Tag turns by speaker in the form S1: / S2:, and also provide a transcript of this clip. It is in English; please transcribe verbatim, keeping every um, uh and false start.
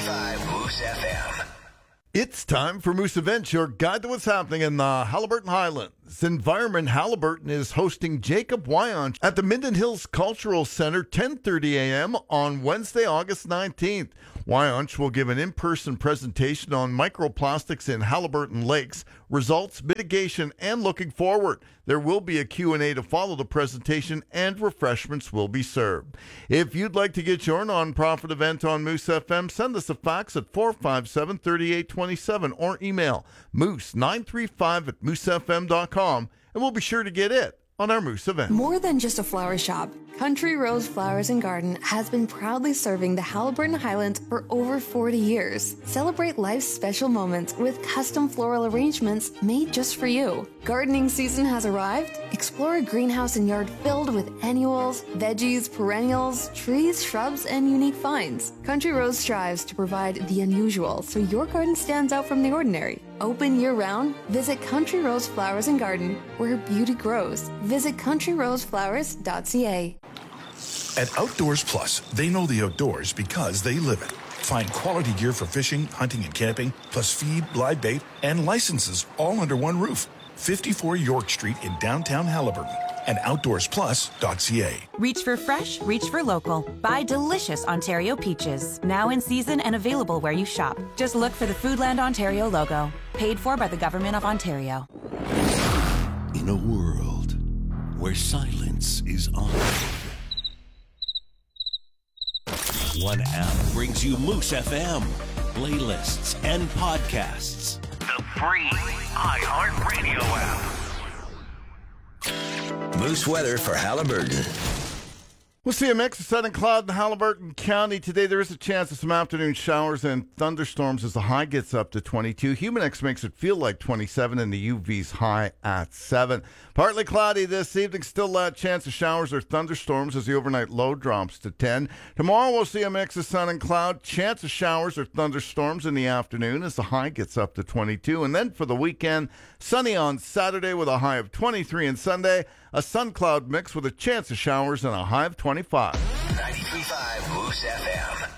S1: point five Moose F M.
S2: It's time for Moose Events, your guide to what's happening in the Haliburton Highlands. Environment Haliburton is hosting Jacob Wyonch at the Minden Hills Cultural Center, ten thirty a.m. on Wednesday, August nineteenth. Wyonch will give an in-person presentation on microplastics in Haliburton lakes, results, mitigation, and looking forward. There will be a Q and A to follow the presentation, and refreshments will be served. If you'd like to get your nonprofit event on Moose F M, send us a fax at four five seven, three eight two seven or email moose nine three five at moose f m dot com, and we'll be sure to get it on our Moose event.
S3: More than just a flower shop, Country Rose Flowers and Garden has been proudly serving the Haliburton Highlands for over forty years. Celebrate life's special moments with custom floral arrangements made just for you. Gardening season has arrived. Explore a greenhouse and yard filled with annuals, veggies, perennials, trees, shrubs, and unique finds. Country Rose strives to provide the unusual so your garden stands out from the ordinary. Open year-round, visit Country Rose Flowers and Garden, where beauty grows. Visit country rose flowers dot c a.
S4: At Outdoors Plus, they know the outdoors because they live it. Find quality gear for fishing, hunting, and camping, plus feed, live bait, and licenses all under one roof. fifty-four York Street in downtown Haliburton and outdoors plus dot c a.
S5: Reach for fresh, reach for local. Buy delicious Ontario peaches. Now in season and available where you shop. Just look for the Foodland Ontario logo. Paid for by the Government of Ontario.
S6: In a world where silence is honored, one app brings you Moose F M, playlists, and podcasts.
S1: The free iHeartRadio app. Moose weather for Haliburton.
S2: We'll see a mix of sun and cloud in Haliburton County. Today there is a chance of some afternoon showers and thunderstorms as the high gets up to twenty-two. Humidex makes it feel like twenty-seven and the U V's high at seven. Partly cloudy this evening. Still a chance of showers or thunderstorms as the overnight low drops to ten. Tomorrow we'll see a mix of sun and cloud. Chance of showers or thunderstorms in the afternoon as the high gets up to twenty-two. And then for the weekend, sunny on Saturday with a high of twenty-three, and Sunday a sun cloud mix with a chance of showers and a high of twenty-five.
S1: ninety-three point five Moose F M.